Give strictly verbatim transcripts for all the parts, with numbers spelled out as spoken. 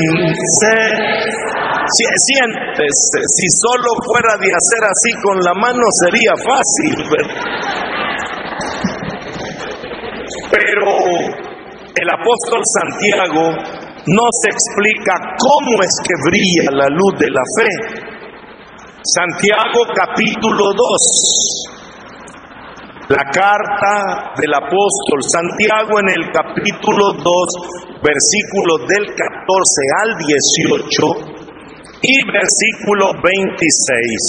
Si, sientes, si solo fuera de hacer así con la mano sería fácil, ¿verdad? Pero el apóstol Santiago nos explica cómo es que brilla la luz de la fe. Santiago capítulo dos, la carta del apóstol Santiago en el capítulo dos, versículos del catorce al dieciocho y versículo veintiséis.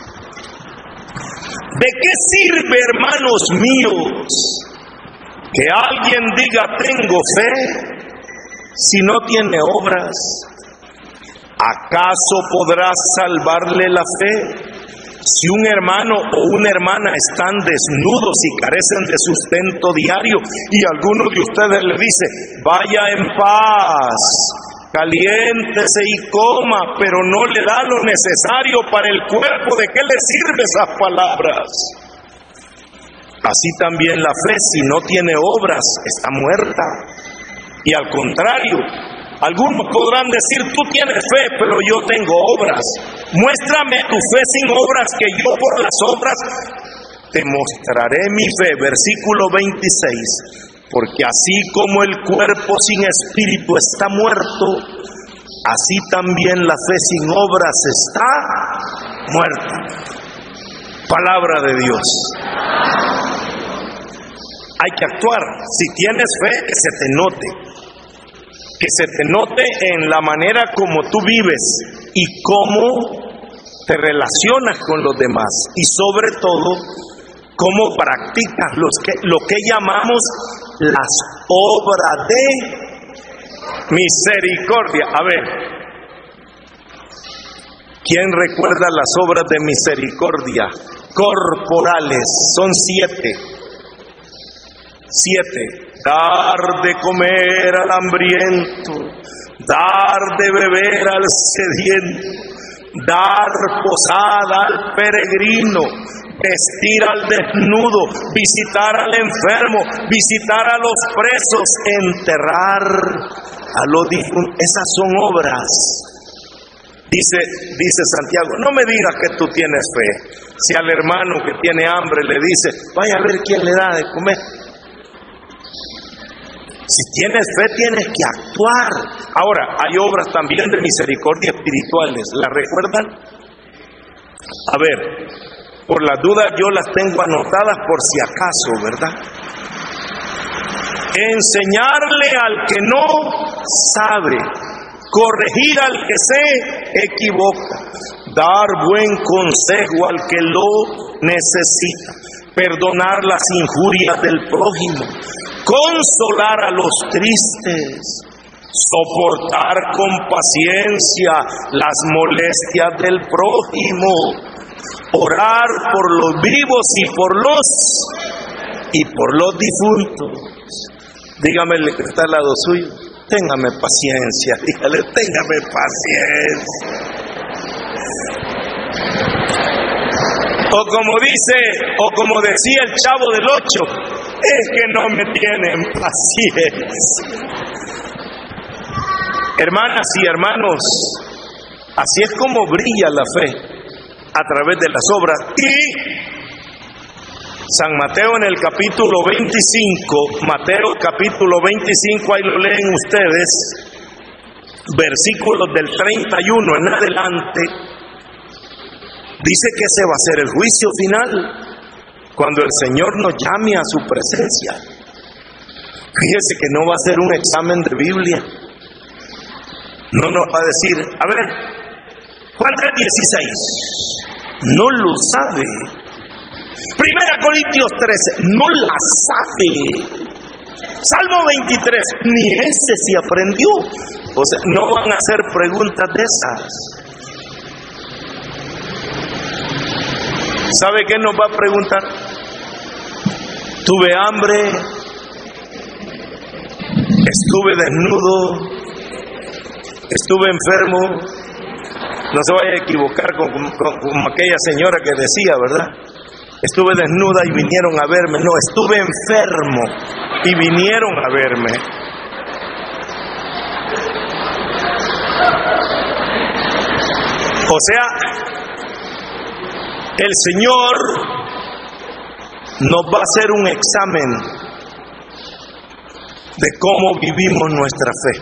¿De qué sirve, hermanos míos, que alguien diga tengo fe si no tiene obras? ¿Acaso podrá salvarle la fe? Si un hermano o una hermana están desnudos y carecen de sustento diario, y alguno de ustedes le dice, vaya en paz, caliéntese y coma, pero no le da lo necesario para el cuerpo, ¿de qué le sirven esas palabras? Así también la fe, si no tiene obras, está muerta. Y al contrario, algunos podrán decir, tú tienes fe, pero yo tengo obras. Muéstrame tu fe sin obras, que yo por las obras te mostraré mi fe. Versículo veintiséis. Porque así como el cuerpo sin espíritu está muerto, así también la fe sin obras está muerta. Palabra de Dios. Hay que actuar. Si tienes fe, que se te note. Que se te note en la manera como tú vives y cómo te relacionas con los demás. Y sobre todo, cómo practicas los que, lo que llamamos las obras de misericordia. A ver, ¿quién recuerda las obras de misericordia corporales? Son siete. Siete. Dar de comer al hambriento, dar de beber al sediento, dar posada al peregrino, vestir al desnudo, visitar al enfermo, visitar a los presos, enterrar a los difuntos. Esas son obras. Dice, dice Santiago, no me digas que tú tienes fe. Si al hermano que tiene hambre le dice, vaya a ver quién le da de comer. Si tienes fe, tienes que actuar. Ahora, hay obras también de misericordia espirituales. ¿Las recuerdan? A ver, por las dudas yo las tengo anotadas por si acaso, ¿verdad? Enseñarle al que no sabe, corregir al que se equivoca, dar buen consejo al que lo necesita, perdonar las injurias del prójimo, consolar a los tristes, soportar con paciencia las molestias del prójimo, orar por los vivos y por los y por los difuntos. Dígame el que está al lado suyo, téngame paciencia, dígale, téngame paciencia. O como dice, o como decía el Chavo del Ocho, es que no me tienen paciencia. Hermanas y hermanos, así es como brilla la fe, a través de las obras. Y San Mateo en el capítulo veinticinco, Mateo capítulo veinticinco, ahí lo leen ustedes, versículos del treinta y uno en adelante, dice que ese va a ser el juicio final, cuando el Señor nos llame a su presencia. Fíjese que no va a ser un examen de Biblia. No nos va a decir, a ver, Juan tres dieciséis, no lo sabe. Primera Corintios trece, no la sabe. Salmo veintitrés, ni ese se aprendió. O sea, no van a hacer preguntas de esas. ¿Sabe qué nos va a preguntar? Tuve hambre, estuve desnudo, estuve enfermo. No se vaya a equivocar con, con, con aquella señora que decía, ¿verdad? Estuve desnuda y vinieron a verme. No, estuve enfermo y vinieron a verme. O sea, el Señor nos va a hacer un examen de cómo vivimos nuestra fe,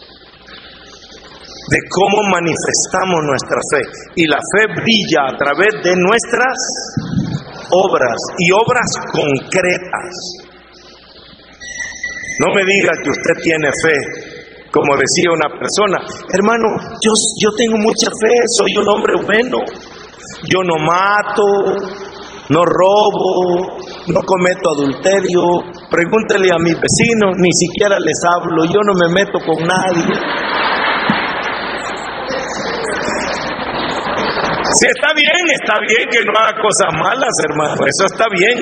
de cómo manifestamos nuestra fe. Y la fe brilla a través de nuestras obras, y obras concretas. No me diga que usted tiene fe, como decía una persona: hermano, yo, yo tengo mucha fe, soy un hombre bueno, yo no mato, no robo, no cometo adulterio, pregúntele a mis vecinos, ni siquiera les hablo, yo no me meto con nadie. Si está bien, está bien que no haga cosas malas, hermano, eso está bien.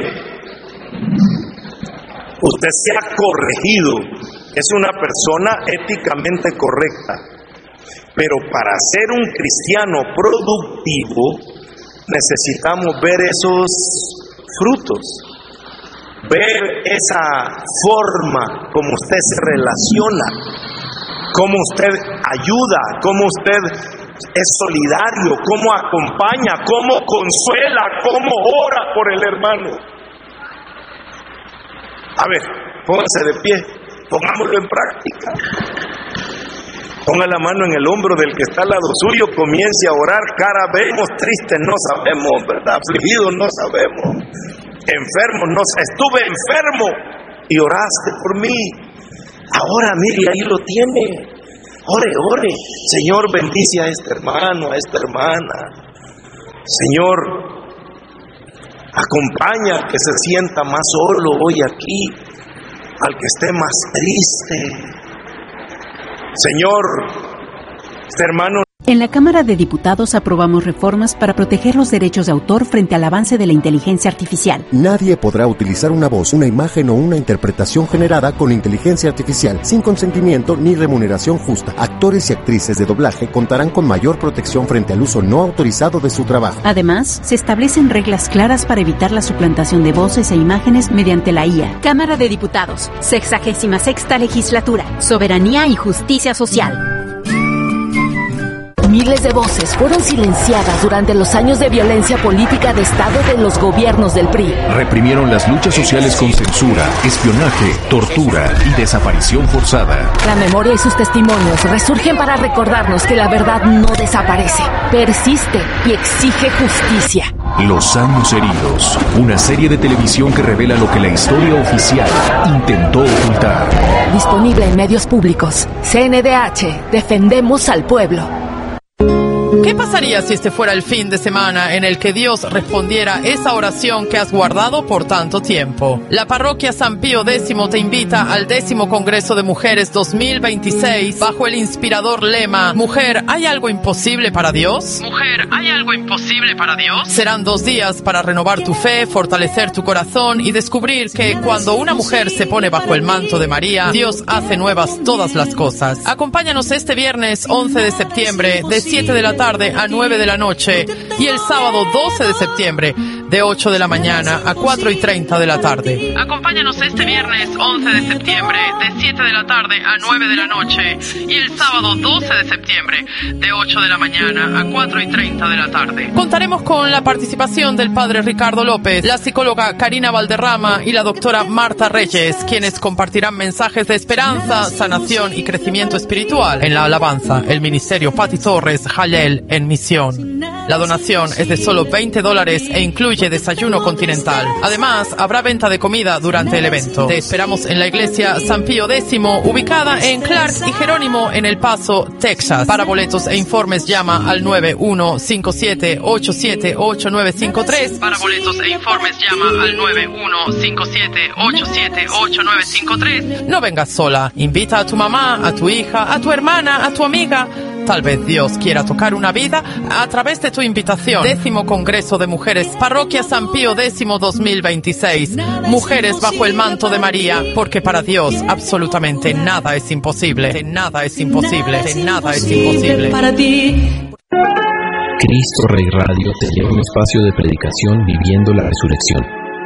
Usted se ha corregido, es una persona éticamente correcta, pero para ser un cristiano productivo necesitamos ver esos frutos, ver esa forma como usted se relaciona, cómo usted ayuda, cómo usted es solidario, cómo acompaña, cómo consuela, cómo ora por el hermano. A ver, póngase de pie, pongámoslo en práctica. Ponga la mano en el hombro del que está al lado suyo, comience a orar. Cara vemos, tristes no sabemos, ¿verdad? Afligidos no sabemos, enfermos no sabemos. Estuve enfermo y oraste por mí. Ahora mire, ahí lo tiene. Ore, ore. Señor, bendice a este hermano, a esta hermana. Señor, acompaña al que se sienta más solo hoy aquí, al que esté más triste. Señor, este hermano. En la Cámara de Diputados aprobamos reformas para proteger los derechos de autor frente al avance de la inteligencia artificial. Nadie podrá utilizar una voz, una imagen o una interpretación generada con inteligencia artificial sin consentimiento ni remuneración justa. Actores y actrices de doblaje contarán con mayor protección frente al uso no autorizado de su trabajo. Además, se establecen reglas claras para evitar la suplantación de voces e imágenes mediante la I A. Cámara de Diputados, sexagésima sexta legislatura, soberanía y justicia social. Miles de voces fueron silenciadas durante los años de violencia política de Estado de los gobiernos del P R I. Reprimieron las luchas sociales con censura, espionaje, tortura y desaparición forzada. La memoria y sus testimonios resurgen para recordarnos que la verdad no desaparece, persiste y exige justicia. Los años heridos, una serie de televisión que revela lo que la historia oficial intentó ocultar. Disponible en medios públicos. C N D H, defendemos al pueblo. ¿Qué pasaría si este fuera el fin de semana en el que Dios respondiera esa oración que has guardado por tanto tiempo? La parroquia San Pío X te invita al décimo Congreso de Mujeres dos mil veintiséis bajo el inspirador lema Mujer, ¿hay algo imposible para Dios? Mujer, ¿hay algo imposible para Dios? Serán dos días para renovar tu fe, fortalecer tu corazón y descubrir que cuando una mujer se pone bajo el manto de María, Dios hace nuevas todas las cosas. Acompáñanos este viernes once de septiembre de siete de la tarde a nueve de la noche y el sábado doce de septiembre de ocho de la mañana a cuatro y treinta de la tarde. Acompáñanos este viernes once de septiembre de siete de la tarde a nueve de la noche y el sábado doce de septiembre de ocho de la mañana a cuatro y treinta de la tarde. Contaremos con la participación del padre Ricardo López, la psicóloga Karina Valderrama y la doctora Marta Reyes, quienes compartirán mensajes de esperanza, sanación y crecimiento espiritual. En la alabanza, el ministerio Pati Torres Jalel en misión. La donación es de solo veinte dólares e incluye desayuno continental. Además, habrá venta de comida durante el evento. Te esperamos en la iglesia San Pío X, ubicada en Clark y Jerónimo en El Paso, Texas. Para boletos e informes llama al nueve uno cinco siete ocho siete ocho nueve cinco tres. Para boletos e informes llama al nueve uno cinco siete ocho siete ocho nueve cinco tres. No vengas sola, invita a tu mamá, a tu hija, a tu hermana, a tu amiga. Tal vez Dios quiera tocar una vida a través de tu invitación. Décimo Congreso de Mujeres, Parroquia San Pío X dos mil veintiséis. Mujeres bajo el manto de María, porque para Dios absolutamente nada es imposible. Nada es imposible. Nada es imposible. Para ti. Cristo Rey Radio te lleva un espacio de predicación viviendo la resurrección.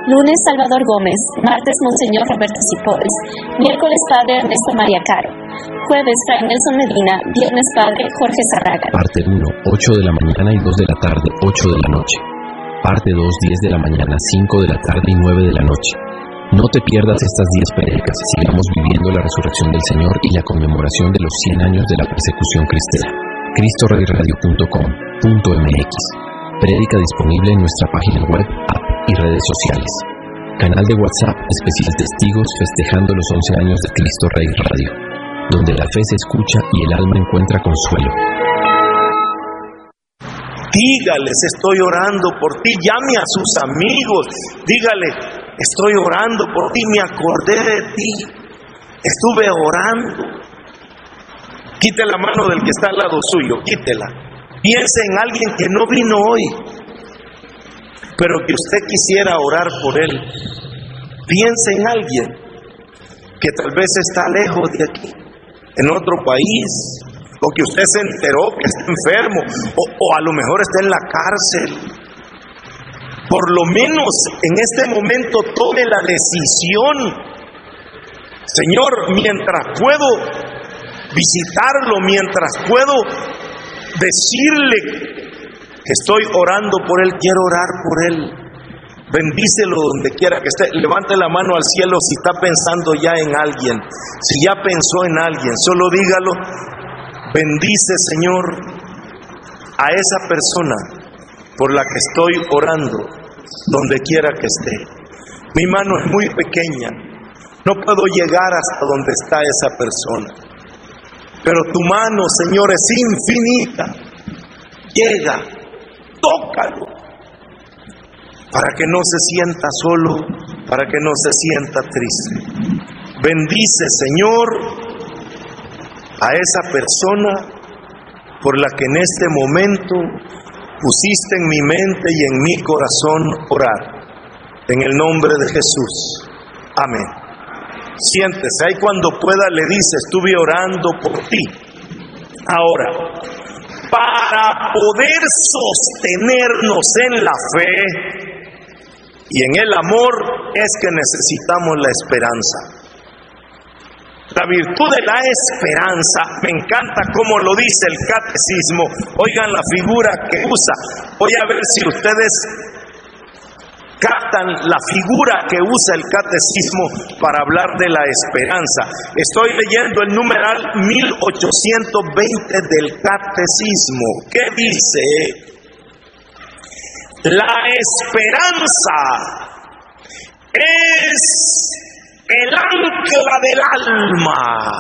Lunes, Salvador Gómez. Martes, Monseñor Roberto Cipols. Miércoles, Padre Ernesto María Caro. Jueves, Fray Nelson Medina. Viernes, Padre Jorge Zarraga. Parte uno, ocho de la mañana y dos de la tarde, ocho de la noche. Parte dos, diez de la mañana, cinco de la tarde y nueve de la noche. No te pierdas estas diez prédicas. Sigamos viviendo la resurrección del Señor y la conmemoración de los cien años de la persecución cristiana. cristo rey radio punto com punto m x. Prédica disponible en nuestra página web, app y redes sociales. Canal de WhatsApp especial Testigos festejando los once años de Cristo Rey Radio, donde la fe se escucha y el alma encuentra consuelo. Dígales, estoy orando por ti. Llame a sus amigos. Dígale, estoy orando por ti, me acordé de ti. Estuve orando. Quite la mano del que está al lado suyo, quítela. Piense en alguien que no vino hoy, pero que usted quisiera orar por él. Piense en alguien que tal vez está lejos de aquí, en otro país, o que usted se enteró que está enfermo, o, o a lo mejor está en la cárcel. Por lo menos en este momento tome la decisión. Señor, mientras puedo visitarlo, mientras puedo decirle que estoy orando por él, quiero orar por él. Bendícelo donde quiera que esté. Levante la mano al cielo si está pensando ya en alguien. Si ya pensó en alguien, solo dígalo. Bendice, Señor, a esa persona por la que estoy orando, donde quiera que esté. Mi mano es muy pequeña, no puedo llegar hasta donde está esa persona, pero tu mano, Señor, es infinita. Llega, tócalo, para que no se sienta solo, para que no se sienta triste. Bendice, Señor, a esa persona por la que en este momento pusiste en mi mente y en mi corazón orar. En el nombre de Jesús. Amén. Siéntese, ahí cuando pueda le dice, estuve orando por ti. Ahora, para poder sostenernos en la fe y en el amor es que necesitamos la esperanza. La virtud de la esperanza, me encanta cómo lo dice el catecismo. Oigan la figura que usa. Voy a ver si ustedes captan la figura que usa el catecismo para hablar de la esperanza. Estoy leyendo el numeral mil ochocientos veinte del catecismo, que dice: la esperanza es el ancla del alma,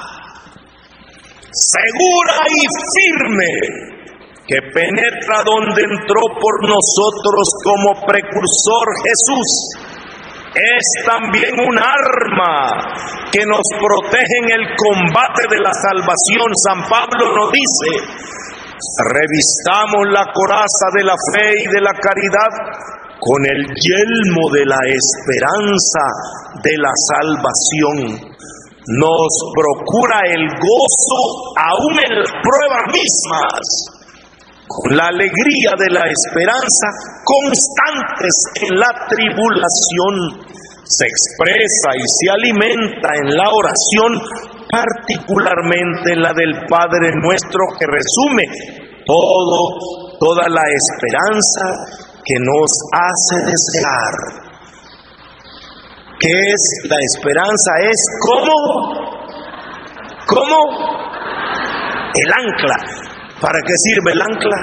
segura y firme, que penetra donde entró por nosotros como precursor Jesús. Es también un arma que nos protege en el combate de la salvación. San Pablo nos dice: revistamos la coraza de la fe y de la caridad con el yelmo de la esperanza de la salvación. Nos procura el gozo aún en las pruebas mismas, con la alegría de la esperanza, constantes en la tribulación. Se expresa y se alimenta en la oración, particularmente en la del Padre Nuestro, que resume todo, toda la esperanza que nos hace desear. ¿Qué es la esperanza? Es como, como el ancla. ¿Para qué sirve el ancla?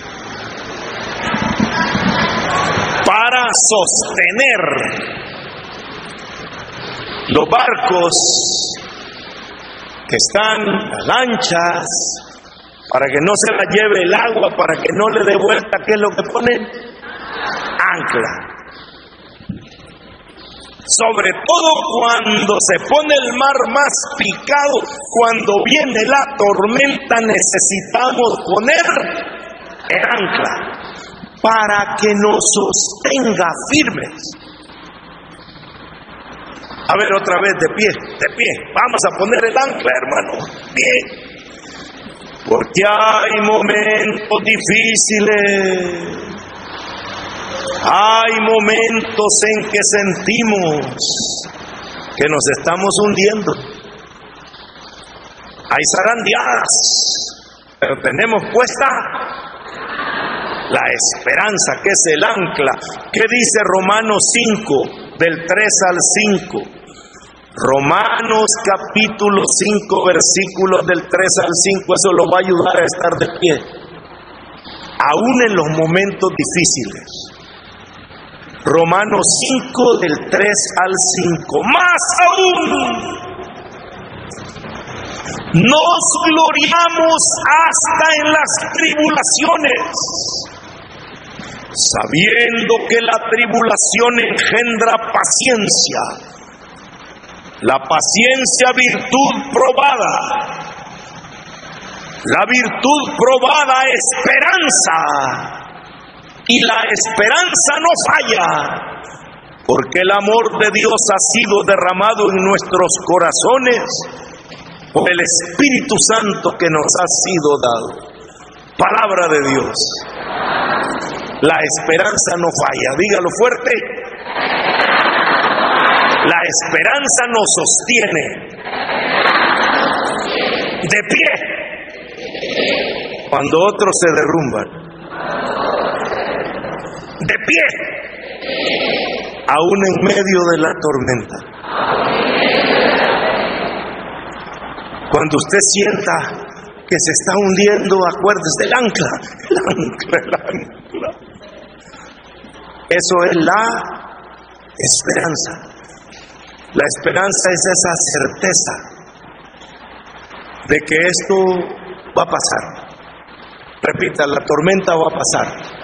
Para sostener los barcos que están, las lanchas, para que no se la lleve el agua, para que no le dé vuelta. ¿Qué es lo que ponen? Ancla. Sobre todo cuando se pone el mar más picado, cuando viene la tormenta, necesitamos poner el ancla para que nos sostenga firmes. A ver, otra vez, de pie, de pie. Vamos a poner el ancla, hermano. Bien. Porque hay momentos difíciles. Hay momentos en que sentimos que nos estamos hundiendo. Hay zarandeadas, pero tenemos puesta la esperanza, que es el ancla. ¿Qué dice Romanos cinco, del tres al cinco? Romanos capítulo cinco, versículos del tres al cinco, eso lo va a ayudar a estar de pie, aún en los momentos difíciles. Romanos cinco, del tres al cinco. Más aún, nos gloriamos hasta en las tribulaciones, sabiendo que la tribulación engendra paciencia, la paciencia virtud probada, la virtud probada esperanza, y la esperanza no falla, porque el amor de Dios ha sido derramado en nuestros corazones por el Espíritu Santo que nos ha sido dado. Palabra de Dios. La esperanza no falla. Dígalo fuerte. La esperanza nos sostiene. De pie. Cuando otros se derrumban. De pie, aún en medio de la tormenta. Cuando usted sienta que se está hundiendo, acuérdese del ancla, el ancla, el ancla. Eso es la esperanza. La esperanza es esa certeza de que esto va a pasar. Repita, la tormenta va a pasar.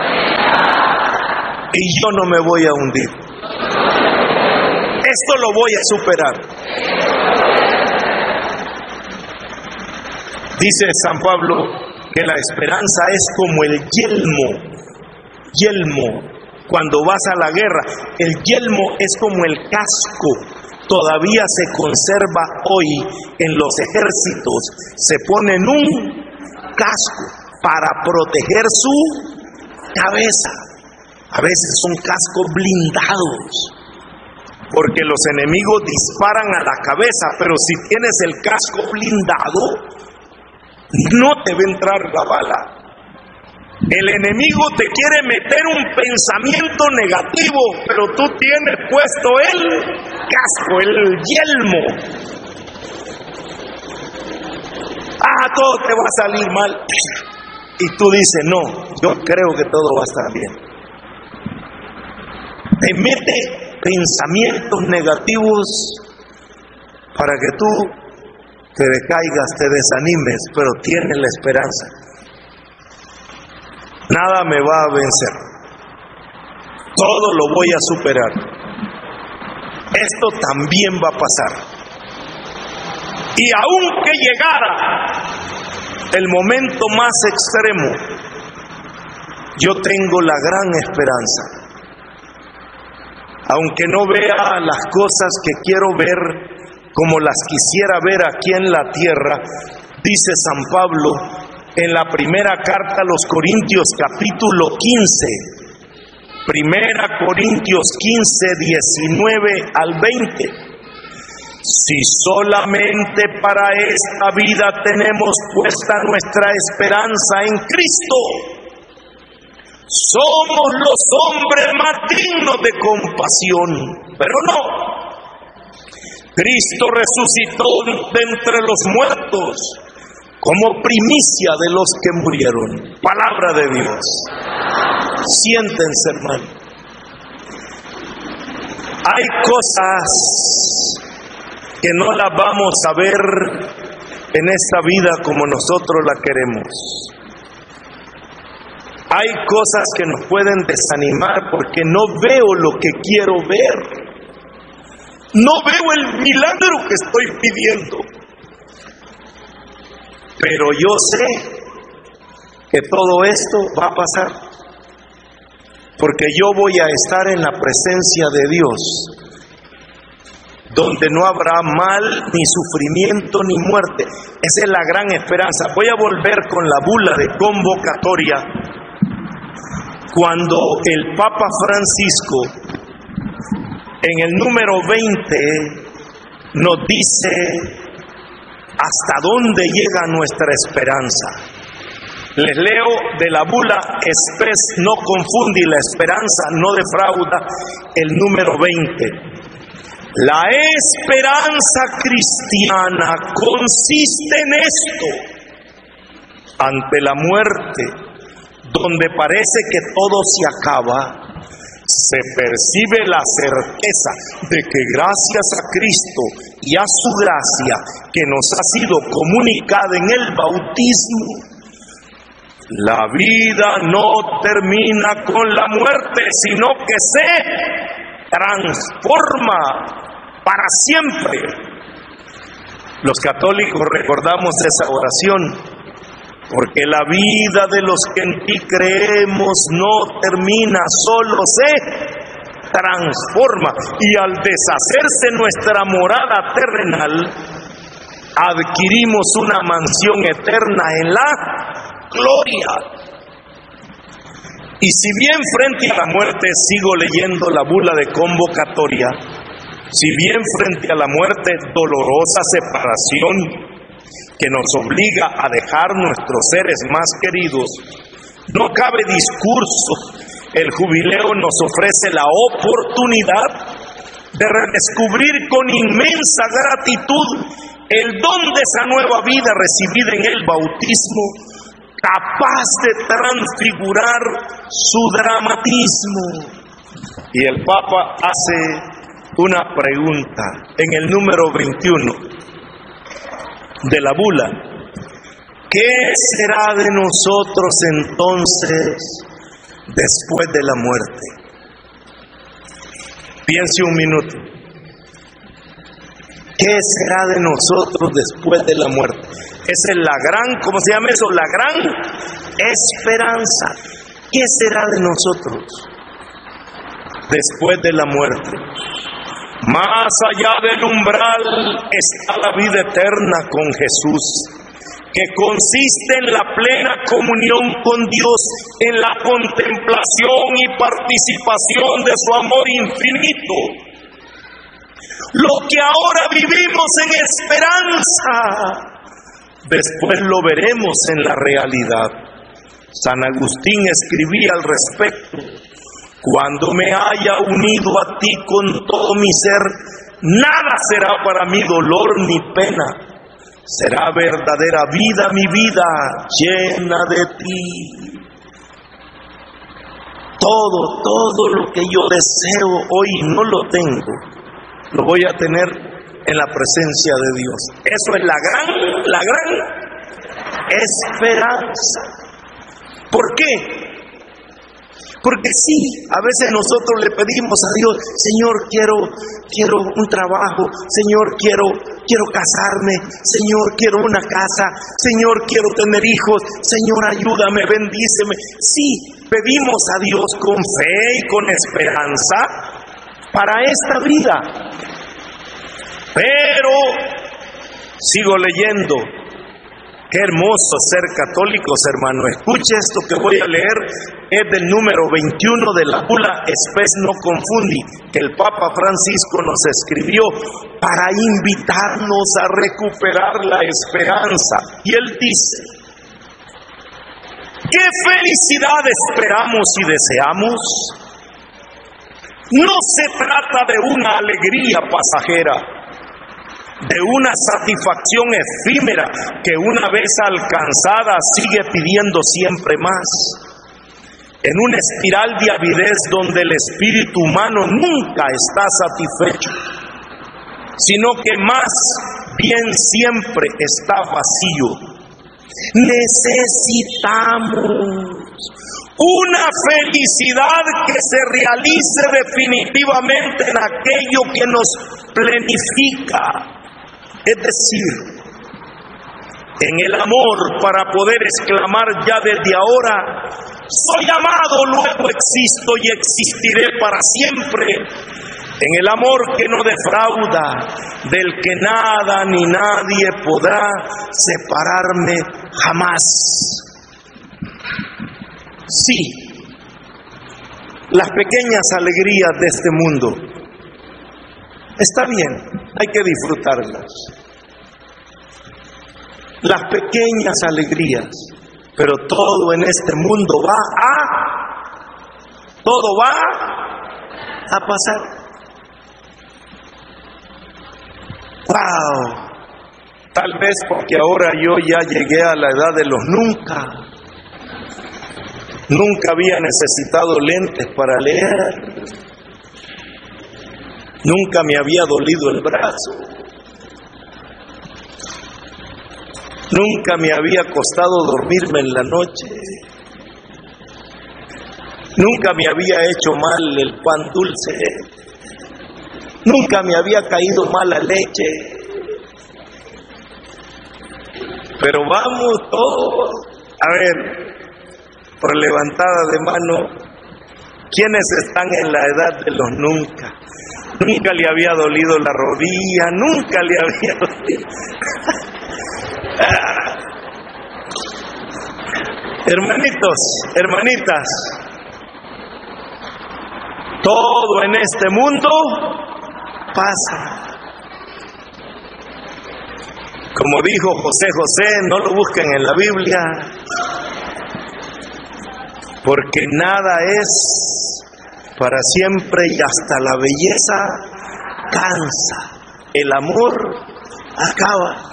Y yo no me voy a hundir. Esto lo voy a superar. Dice San Pablo que la esperanza es como el yelmo. Yelmo. Cuando vas a la guerra, el yelmo es como el casco. Todavía se conserva hoy en los ejércitos. Se ponen un casco para proteger su cabeza. A veces son cascos blindados, porque los enemigos disparan a la cabeza, pero si tienes el casco blindado, no te va a entrar la bala. El enemigo te quiere meter un pensamiento negativo, pero tú tienes puesto el casco, el yelmo. Ah, todo te va a salir mal. Y tú dices, no, yo creo que todo va a estar bien. Te mete pensamientos negativos para que tú te decaigas, te desanimes, pero tienes la esperanza. Nada me va a vencer. Todo lo voy a superar. Esto también va a pasar. Y aunque llegara el momento más extremo, yo tengo la gran esperanza. Aunque no vea las cosas que quiero ver como las quisiera ver aquí en la tierra, dice San Pablo en la primera carta a los Corintios capítulo quince, primera Corintios quince, diecinueve al veinte. Si solamente para esta vida tenemos puesta nuestra esperanza en Cristo, somos los hombres más dignos de compasión, pero no. Cristo resucitó de entre los muertos como primicia de los que murieron. Palabra de Dios. Siéntense, hermano. Hay cosas que no las vamos a ver en esta vida como nosotros la queremos. Hay cosas que nos pueden desanimar porque no veo lo que quiero ver. No veo el milagro que estoy pidiendo. Pero yo sé que todo esto va a pasar. Porque yo voy a estar en la presencia de Dios, donde no habrá mal, ni sufrimiento, ni muerte. Esa es la gran esperanza. Voy a volver con la bula de convocatoria cuando el Papa Francisco en el número veinte nos dice hasta dónde llega nuestra esperanza. Les leo de la bula Spes no confundi, la esperanza no defrauda, el número veinte. La esperanza cristiana consiste en esto: ante la muerte, donde parece que todo se acaba, se percibe la certeza de que gracias a Cristo y a su gracia que nos ha sido comunicada en el bautismo, la vida no termina con la muerte, sino que se transforma para siempre. Los católicos recordamos esa oración, porque la vida de los que en ti creemos no termina, solo se transforma. Y al deshacerse nuestra morada terrenal, adquirimos una mansión eterna en la gloria. Y si bien frente a la muerte, sigo leyendo la bula de convocatoria, si bien frente a la muerte, dolorosa separación que nos obliga a dejar nuestros seres más queridos, no cabe discurso, el jubileo nos ofrece la oportunidad de redescubrir con inmensa gratitud el don de esa nueva vida recibida en el bautismo, capaz de transfigurar su dramatismo. Y el Papa hace una pregunta en el número veintiuno de la bula: ¿qué será de nosotros entonces después de la muerte? Piense un minuto. ¿Qué será de nosotros después de la muerte? Esa es la gran, ¿cómo se llama eso? La gran esperanza. ¿Qué será de nosotros después de la muerte? Más allá del umbral está la vida eterna con Jesús, que consiste en la plena comunión con Dios, en la contemplación y participación de su amor infinito. Lo que ahora vivimos en esperanza, después lo veremos en la realidad. San Agustín escribía al respecto: cuando me haya unido a ti con todo mi ser, nada será para mí dolor ni pena. Será verdadera vida mi vida, llena de ti. Todo, todo lo que yo deseo hoy no lo tengo, lo voy a tener en la presencia de Dios. Eso es la gran, la gran esperanza. ¿Por qué? Porque sí, a veces nosotros le pedimos a Dios: Señor, quiero, quiero un trabajo, Señor, quiero, quiero casarme, Señor, quiero una casa, Señor, quiero tener hijos, Señor, ayúdame, bendíceme. Sí, pedimos a Dios con fe y con esperanza para esta vida. Pero sigo leyendo. Qué hermoso ser católicos, hermano. Escuche esto que voy a leer, es del número veintiuno de la bula Spes no confundi, que el Papa Francisco nos escribió para invitarnos a recuperar la esperanza. Y él dice: ¿qué felicidad esperamos y deseamos? No se trata de una alegría pasajera, de una satisfacción efímera que una vez alcanzada sigue pidiendo siempre más, en una espiral de avidez donde el espíritu humano nunca está satisfecho, sino que más bien siempre está vacío. Necesitamos una felicidad que se realice definitivamente en aquello que nos plenifica. Es decir, en el amor, para poder exclamar ya desde ahora: soy amado, luego existo y existiré para siempre. En el amor que no defrauda, del que nada ni nadie podrá separarme jamás. Sí, las pequeñas alegrías de este mundo. Está bien, hay que disfrutarlas. Las pequeñas alegrías, pero todo en este mundo va a, todo va a pasar. ¡Wow! Tal vez porque ahora yo ya llegué a la edad de los nunca. Nunca había necesitado lentes para leer. Nunca me había dolido el brazo. Nunca me había costado dormirme en la noche. Nunca me había hecho mal el pan dulce. Nunca me había caído mal la leche. Pero vamos todos, a ver, por levantada de mano, ¿quiénes están en la edad de los nunca? Nunca le había dolido la rodilla, nunca le había dolido. Hermanitos, hermanitas, todo en este mundo pasa. Como dijo José José, no lo busquen en la Biblia, porque nada es para siempre y hasta la belleza cansa, el amor acaba.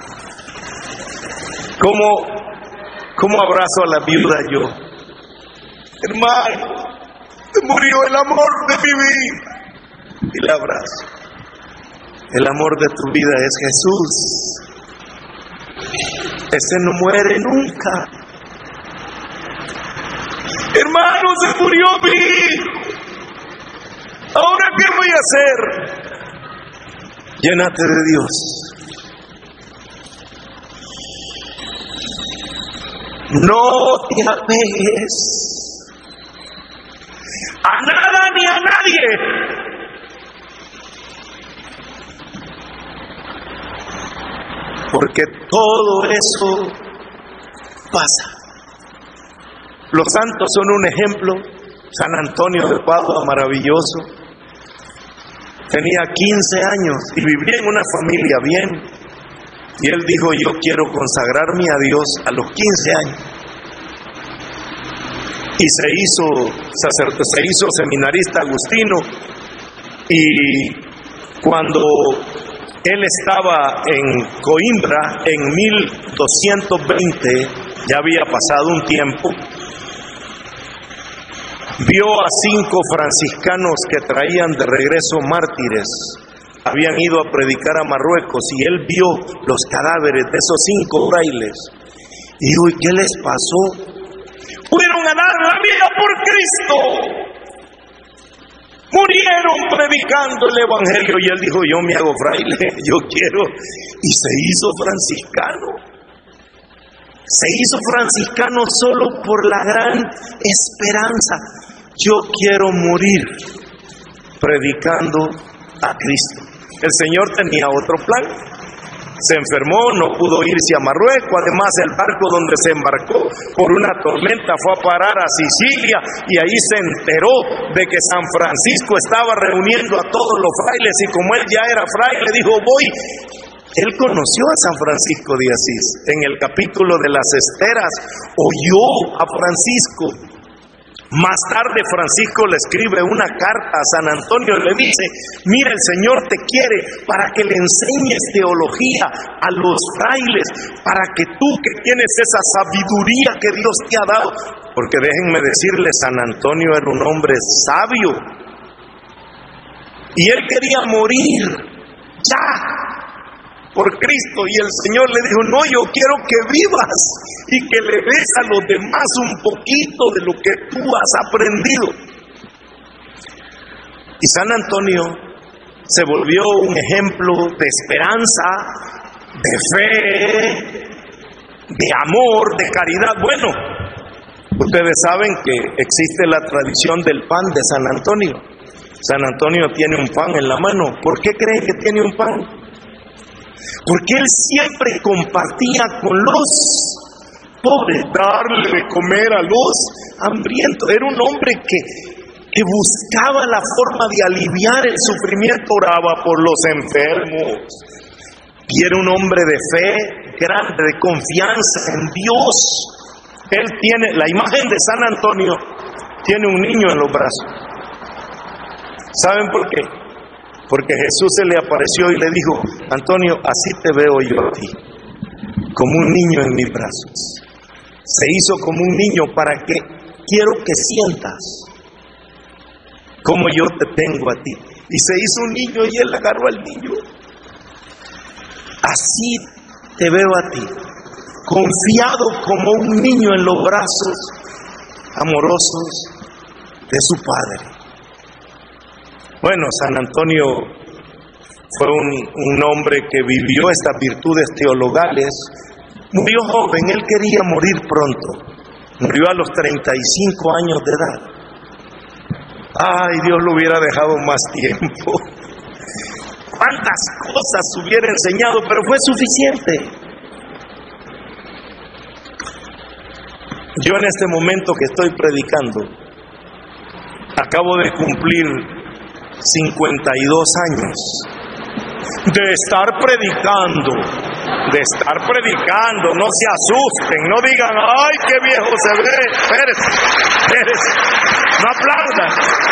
¿Cómo, cómo abrazo a la viuda yo? Hermano, se murió el amor de mi vida. Y la abrazo. El amor de tu vida es Jesús. Ese no muere nunca. Hermano, se murió mi hijo. ¿Ahora qué voy a hacer? Llénate de Dios. No te apegues a nada ni a nadie. Porque todo eso pasa. Los santos son un ejemplo. San Antonio de Padua, maravilloso. Tenía quince años y vivía en una familia bien. Y él dijo, yo quiero consagrarme a Dios a los quince años. Y se hizo sacerdote, se hizo seminarista agustino. Y cuando él estaba en Coimbra en mil doscientos veinte, ya había pasado un tiempo, vio a cinco franciscanos que traían de regreso mártires. Habían ido a predicar a Marruecos y él vio los cadáveres de esos cinco frailes. Y dijo, ¿y qué les pasó? Fueron a dar la vida por Cristo. Murieron predicando el evangelio. Y él dijo, yo me hago fraile, yo quiero. Y se hizo franciscano. Se hizo franciscano solo por la gran esperanza. Yo quiero morir predicando a Cristo. El Señor tenía otro plan. Se enfermó, no pudo irse a Marruecos. Además, el barco donde se embarcó por una tormenta fue a parar a Sicilia, y ahí se enteró de que San Francisco estaba reuniendo a todos los frailes, y como él ya era fraile, dijo, voy. Él conoció a San Francisco de Asís. En el capítulo de las esteras oyó a Francisco. Más tarde Francisco le escribe una carta a San Antonio y le dice, mira, el Señor te quiere para que le enseñes teología a los frailes, para que tú que tienes esa sabiduría que Dios te ha dado, porque déjenme decirles, San Antonio era un hombre sabio y él quería morir ya por Cristo, y el Señor le dijo, no, yo quiero que vivas y que le des a los demás un poquito de lo que tú has aprendido. Y San Antonio se volvió un ejemplo de esperanza, de fe, de amor, de caridad. Bueno, ustedes saben que existe la tradición del pan de San Antonio. San Antonio tiene un pan en la mano. ¿Por qué creen que tiene un pan? Porque él siempre compartía con los pobres, darle de comer a los hambrientos. Era un hombre que que buscaba la forma de aliviar el sufrimiento, oraba por los enfermos. Y era un hombre de fe grande, de confianza en Dios. Él tiene, la imagen de San Antonio, tiene un niño en los brazos. ¿Saben por qué? Porque Jesús se le apareció y le dijo: Antonio, así te veo yo a ti, como un niño en mis brazos. Se hizo como un niño para que quiero que sientas como yo te tengo a ti. Y se hizo un niño y él agarró al niño. Así te veo a ti, confiado como un niño en los brazos amorosos de su padre. Bueno, San Antonio fue un, un hombre que vivió estas virtudes teologales. Murió joven, él quería morir pronto. Murió a los treinta y cinco años de edad. Ay, Dios lo hubiera dejado más tiempo. Cuántas cosas hubiera enseñado, pero fue suficiente. Yo en este momento que estoy predicando, acabo de cumplir cincuenta y dos años de estar predicando, de estar predicando. No se asusten, no digan: ay, qué viejo se ve. Espérense, espérense, no aplaudan.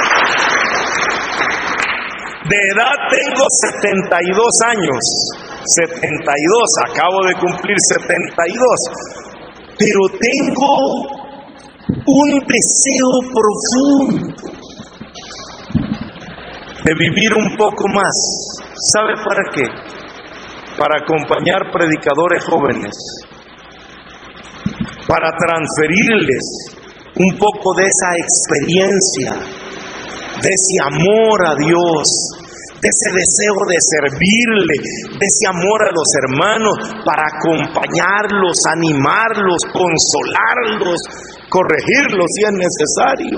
De edad tengo setenta y dos años, setenta y dos, acabo de cumplir setenta y dos, pero tengo un deseo profundo de vivir un poco más. ¿Sabe para qué? Para acompañar predicadores jóvenes, para transferirles un poco de esa experiencia, de ese amor a Dios, de ese deseo de servirle, de ese amor a los hermanos, para acompañarlos, animarlos, consolarlos, corregirlos si es necesario.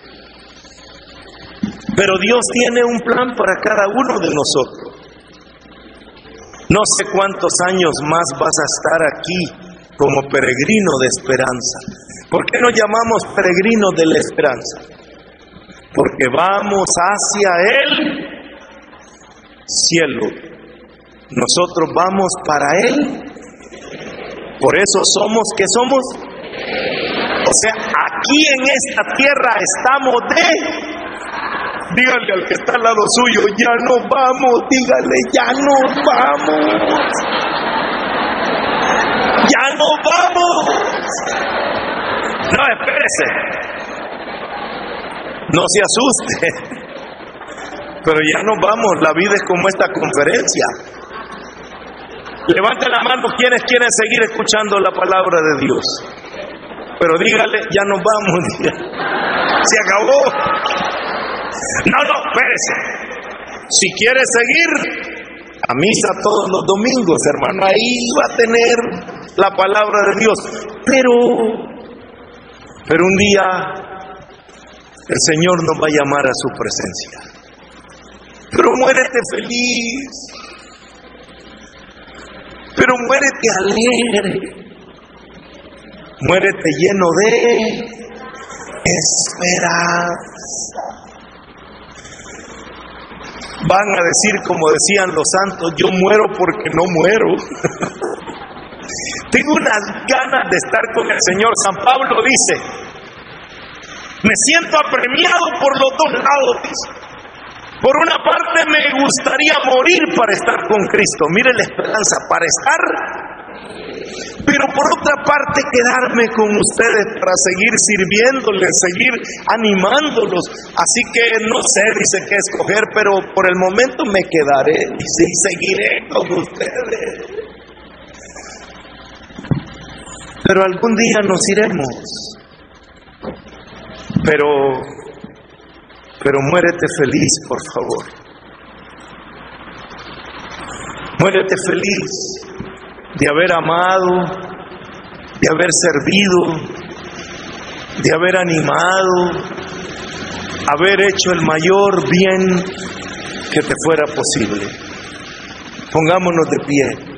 Pero Dios tiene un plan para cada uno de nosotros. No sé cuántos años más vas a estar aquí como peregrino de esperanza. ¿Por qué nos llamamos peregrinos de la esperanza? Porque vamos hacia el cielo. Nosotros vamos para Él. Por eso somos, ¿qué somos? O sea, aquí en esta tierra estamos de... Dígale al que está al lado suyo: ya nos vamos. Dígale: ya nos vamos. Ya nos vamos. No, espérese. No se asuste. Pero ya nos vamos. La vida es como esta conferencia. Levante la mano quienes quieren seguir escuchando la palabra de Dios. Pero dígale: ya nos vamos. Se acabó. No, no, espérese. Si quiere seguir a misa todos los domingos, hermano, ahí va a tener la palabra de Dios. Pero, pero un día el Señor nos va a llamar a su presencia. Pero muérete feliz. Pero muérete alegre. Muérete lleno de esperanza. Van a decir, como decían los santos: yo muero porque no muero. Tengo unas ganas de estar con el Señor. San Pablo dice: me siento apremiado por los dos lados, dice. Por una parte me gustaría morir para estar con Cristo. Mire la esperanza, para estar. Pero por otra parte quedarme con ustedes para seguir sirviéndoles, seguir animándolos. Así que no sé, dice, qué escoger, pero por el momento me quedaré, dice, y seguiré con ustedes. Pero algún día nos iremos. Pero, pero muérete feliz, por favor. Muérete feliz de haber amado, de haber servido, de haber animado, haber hecho el mayor bien que te fuera posible. Pongámonos de pie.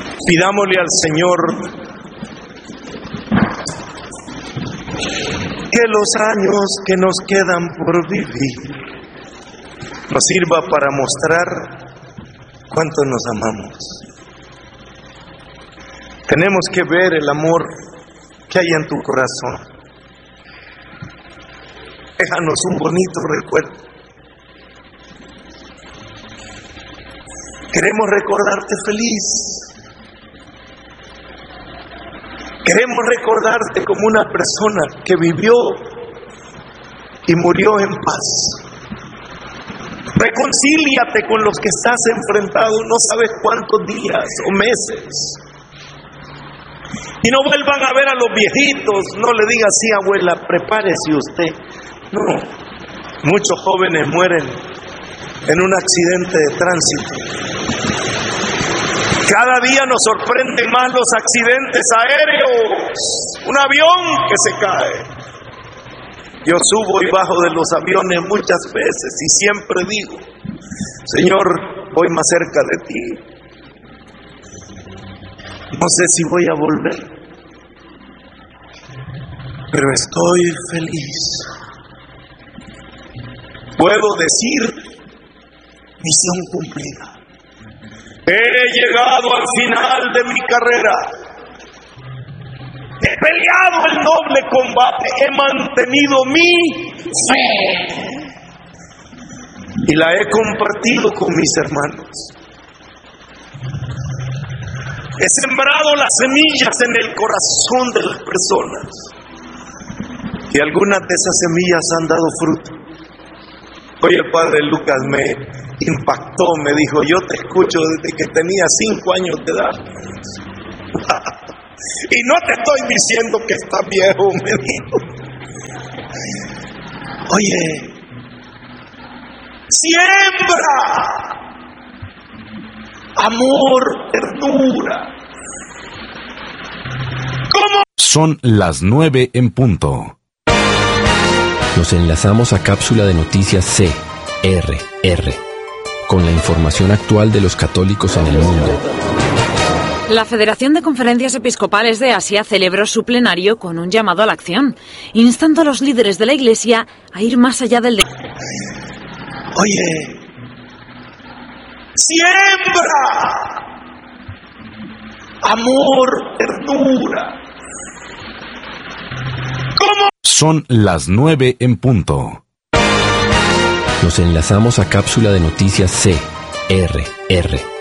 Pidámosle al Señor que los años que nos quedan por vivir nos sirva para mostrar cuánto nos amamos. Tenemos que ver el amor que hay en tu corazón. Déjanos un bonito recuerdo. Queremos recordarte feliz. Queremos recordarte como una persona que vivió y murió en paz. Reconcíliate con los que estás enfrentado, no sabes cuántos días o meses. Y no vuelvan a ver a los viejitos, no le digas, sí abuela, prepárese usted. No, muchos jóvenes mueren en un accidente de tránsito. Cada día nos sorprenden más los accidentes aéreos, un avión que se cae. Yo subo y bajo de los aviones muchas veces y siempre digo, Señor, voy más cerca de ti. No sé si voy a volver, pero estoy feliz. Puedo decir, misión cumplida. He llegado al final de mi carrera. He peleado el noble combate, he mantenido mi fe y la he compartido con mis hermanos. He sembrado las semillas en el corazón de las personas y algunas de esas semillas han dado fruto. Hoy el padre Lucas me impactó, me dijo, yo te escucho desde que tenía cinco años de edad. Y no te estoy diciendo que estás viejo, me dijo. Oye, siembra amor, ternura. ¿Cómo? Son las nueve en punto. Nos enlazamos a cápsula de noticias C R R con la información actual de los católicos en el mundo. La Federación de Conferencias Episcopales de Asia celebró su plenario con un llamado a la acción, instando a los líderes de la Iglesia a ir más allá del... De... Oye, siembra amor, ternura. ¿Cómo? Son las nueve en punto. Nos enlazamos a cápsula de noticias C R R